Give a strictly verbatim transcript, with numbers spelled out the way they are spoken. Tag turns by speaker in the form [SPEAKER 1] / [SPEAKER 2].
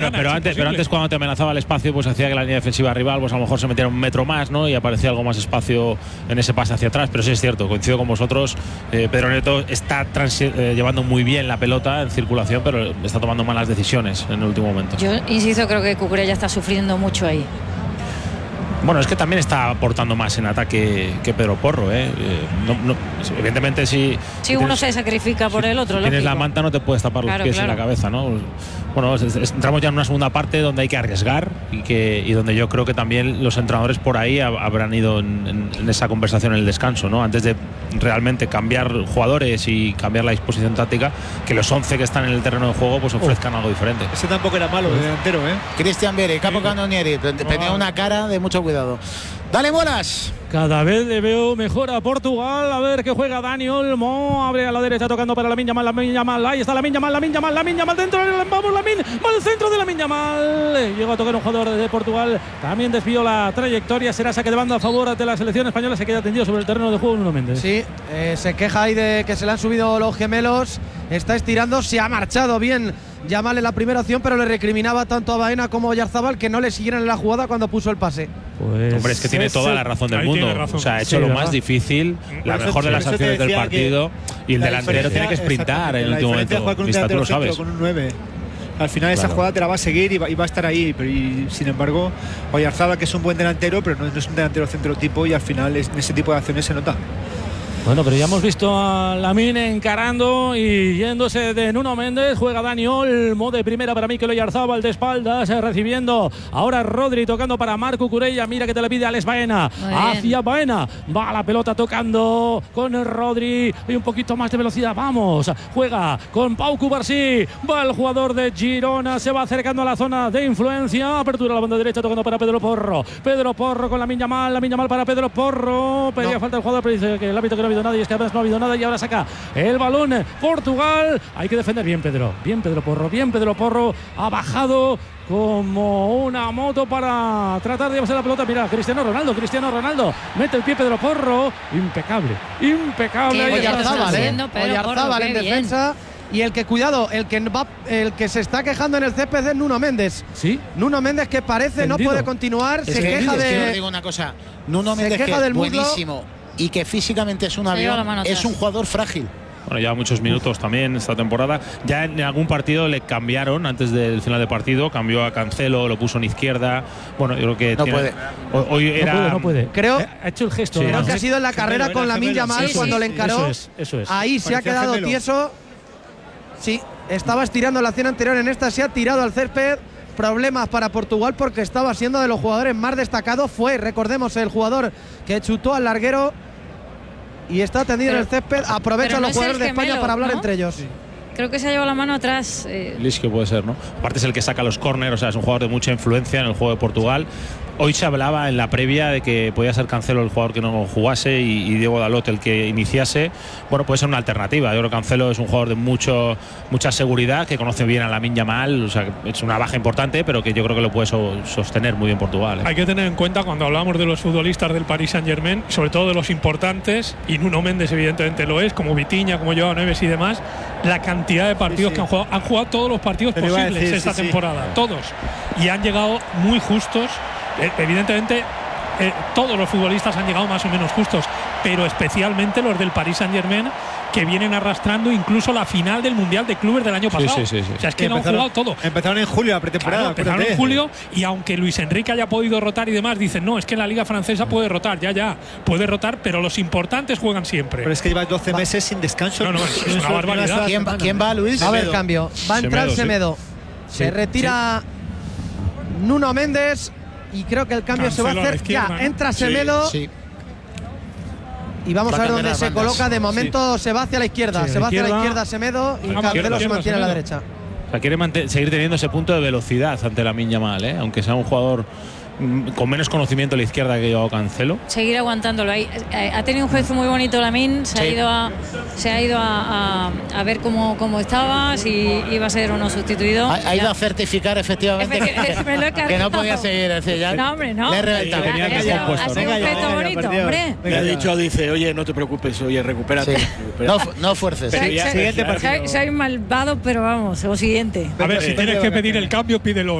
[SPEAKER 1] pero, pero, antes, pero antes cuando te amenazaba el espacio, pues hacía que la línea defensiva rival, pues a lo mejor se metiera un metro más, ¿no? Y aparecía algo más espacio en ese pase hacia atrás. Pero sí es cierto, coincido con vosotros. Eh, Pedro Neto está eh, llevando muy bien la pelota en circulación, pero está tomando malas decisiones en el último momento.
[SPEAKER 2] Yo insisto, creo que Cucurella está sufriendo mucho ahí.
[SPEAKER 1] Bueno, es que también está aportando más en ataque que Pedro Porro, ¿eh? No, no, evidentemente, si.
[SPEAKER 2] Si uno tienes, se sacrifica por
[SPEAKER 1] si
[SPEAKER 2] el otro.
[SPEAKER 1] Tienes
[SPEAKER 2] lógico.
[SPEAKER 1] la manta, no te puedes tapar los
[SPEAKER 2] claro,
[SPEAKER 1] pies
[SPEAKER 2] claro.
[SPEAKER 1] y la cabeza, ¿no? Bueno, es, es, entramos ya en una segunda parte donde hay que arriesgar y, que, y donde yo creo que también los entrenadores por ahí habrán ido en, en, en esa conversación en el descanso, ¿no? Antes de realmente cambiar jugadores y cambiar la disposición táctica, que los once que están en el terreno de juego pues ofrezcan oh. algo diferente.
[SPEAKER 3] Ese tampoco era malo, el delantero, ¿eh?
[SPEAKER 4] Cristian Vieri, capo canonieri, tenía una cara de mucho cuidado. Dale, Bolas.
[SPEAKER 5] Cada vez le veo mejor a Portugal. A ver que juega Dani Olmo. Abre a la derecha tocando para Lamine Yamal. Lamine Yamal. Ahí está Lamine Yamal. Lamine Yamal. Lamine Yamal dentro. Vamos, Lamine. Va al centro de Lamine Yamal. Llegó a tocar un jugador de Portugal. También desvió la trayectoria. Será saque de banda a favor de la selección española. Se queda tendido sobre el terreno de juego Nuno Méndez.
[SPEAKER 6] Sí, eh, se queja ahí de que se le han subido los gemelos. Está estirando. Se ha marchado bien Yamal en la primera opción, pero le recriminaba tanto a Baena como a Oyarzabal que no le siguieran en la jugada cuando puso el pase.
[SPEAKER 1] Pues Hombre, es que tiene toda la razón del mundo. Razón. O sea, ha hecho sí, lo más difícil, la mejor de las acciones del partido, y el delantero tiene que sprintar en el último momento. Vista, tú lo sabes.
[SPEAKER 3] Con un nueve. Al final esa claro. jugada te la va a seguir y va, y va a estar ahí, pero y, sin embargo Oyarzabal, que es un buen delantero, pero no, no es un delantero centro tipo, y al final es, en ese tipo de acciones se nota.
[SPEAKER 5] Bueno, pero ya hemos visto a Lamine encarando y yéndose de Nuno Méndez. Juega Dani Olmo de primera para Mikel Oyarzabal, de espaldas, recibiendo. Ahora Rodri tocando para Marc Cucurella. Mira que te le pide Alex Baena. Hacia Baena. Va la pelota tocando con Rodri. Hay un poquito más de velocidad. Vamos. Juega con Pau Cubarsí. Va el jugador de Girona. Se va acercando a la zona de influencia. Apertura a la banda derecha tocando para Pedro Porro. Pedro Porro con Lamine Yamal. Lamine Yamal para Pedro Porro. Pedía no. falta el jugador, pero dice que el árbitro que no ha habido nada, y es que además no ha habido nada, y ahora saca el balón Portugal. Hay que defender bien, Pedro. Bien, Pedro Porro. Bien, Pedro Porro. Ha bajado como una moto para tratar de llevarse la pelota. Mira, Cristiano Ronaldo. Cristiano Ronaldo. Mete el pie Pedro Porro. Impecable. Impecable.
[SPEAKER 6] Oyarzabal, ¿eh? Oyarzabal en defensa. Y el que, cuidado, el que va, el que se está quejando en el césped es Nuno Méndez.
[SPEAKER 5] ¿Sí?
[SPEAKER 6] Nuno Méndez, que parece Tendido. no puede continuar. Es se que, queja de.
[SPEAKER 4] Es que os digo una cosa. Nuno Méndez, que es buenísimo y que físicamente es un avión, es un jugador frágil.
[SPEAKER 1] Bueno, lleva muchos minutos también esta temporada. Ya en algún partido le cambiaron antes del final del partido. Cambió a Cancelo, lo puso en izquierda. Bueno, yo creo que
[SPEAKER 4] no
[SPEAKER 1] tiene,
[SPEAKER 4] puede.
[SPEAKER 1] Hoy era,
[SPEAKER 5] no puede, no puede.
[SPEAKER 6] Creo,
[SPEAKER 5] ha hecho el gesto.
[SPEAKER 6] Sí, creo
[SPEAKER 5] ¿no?
[SPEAKER 6] que ha sido en la carrera gemelo, con Lamine Yamal sí, cuando sí, le encaró.
[SPEAKER 5] Eso es, eso es.
[SPEAKER 6] Ahí se ha quedado gemelo. tieso. Sí, estaba estirando la acción anterior. En esta se ha tirado al césped. Problemas para Portugal porque estaba siendo de los jugadores más destacados. Fue, recordemos, el jugador que chutó al larguero. Y está tendido pero, en el césped. Aprovecha a no los jugadores de España para hablar, ¿no?, entre ellos. Sí.
[SPEAKER 2] Creo que se ha llevado la mano atrás. Eh.
[SPEAKER 1] Lisque puede ser, ¿no? Aparte es el que saca los córneres, o sea, es un jugador de mucha influencia en el juego de Portugal. Hoy se hablaba en la previa de que podía ser Cancelo el jugador que no jugase y, y Diego Dalot el que iniciase. Bueno, puede ser una alternativa. Yo creo que Cancelo es un jugador de mucho mucha seguridad, que conoce bien a Lamine Yamal, o sea, es una baja importante, pero que yo creo que lo puede so, sostener muy bien Portugal, ¿eh?
[SPEAKER 7] Hay que tener en cuenta cuando hablamos de los futbolistas del Paris Saint-Germain, sobre todo de los importantes, y Nuno Méndez evidentemente lo es, como Vitinha, como Joao Neves y demás, la cantidad de partidos sí, sí. que han jugado. Han jugado todos los partidos Pero posibles decir, esta sí, temporada, sí. todos. Y han llegado muy justos. Evidentemente eh, todos los futbolistas han llegado más o menos justos, pero especialmente los del Paris Saint-Germain, que vienen arrastrando incluso la final del Mundial de Clubes del año pasado.
[SPEAKER 1] Sí, sí, sí, sí.
[SPEAKER 7] O sea, es que sí, no han jugado todo.
[SPEAKER 3] Empezaron en julio la pretemporada.
[SPEAKER 7] Claro, empezaron en julio, y aunque Luis Enrique haya podido rotar y demás, dicen, no, es que en la Liga Francesa puede rotar, ya, ya, puede rotar, pero los importantes juegan siempre.
[SPEAKER 3] Pero es que llevas doce meses sin descanso.
[SPEAKER 7] No, no, es, es una barbaridad.
[SPEAKER 4] ¿Quién va, ¿Quién va, Luis?
[SPEAKER 6] Va a haber cambio. Va a entrar Semedo. Sí. Se sí, sí. retira Nuno Méndez. Y creo que el cambio Cancelo se va a hacer izquierda, ya. ¿no? Entra Semedo. Sí, sí. Y vamos va a ver dónde se bandas. coloca. De momento sí. se va hacia la izquierda. Sí, se va hacia la izquierda Semedo. Y Cancelo izquierda, se mantiene a la derecha.
[SPEAKER 1] O sea, quiere seguir teniendo ese punto de velocidad ante Lamine Yamal, ¿eh? Aunque sea un jugador con menos conocimiento a la izquierda que llevado Cancelo.
[SPEAKER 2] Seguir aguantándolo ahí. Ha tenido un gesto muy bonito Lamine. Se sí. ha ido a se ha ido a, a, a ver cómo, cómo estaba, si iba a ser o no sustituido.
[SPEAKER 4] Ha, ha ido a certificar efectivamente que, que, que no podía seguir. Es decir, ya
[SPEAKER 2] no, hombre, no.
[SPEAKER 4] Le he reventado.
[SPEAKER 1] Tenía que estar puesto.
[SPEAKER 2] Ha sido un gesto bonito, hombre.
[SPEAKER 8] Me ha dicho, dice, oye, no te preocupes, oye, recupérate. Sí.
[SPEAKER 4] No, no fuerces.
[SPEAKER 2] Soy, soy, soy, soy malvado, pero vamos, lo siguiente.
[SPEAKER 7] A ver, si tienes que pedir el cambio, pídelo.